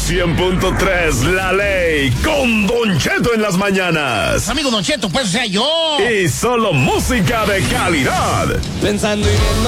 100.3 La Ley con Don Cheto en las mañanas. Amigo Don Cheto, pues, o sea, yo. Y solo música de calidad. Pensando y viendo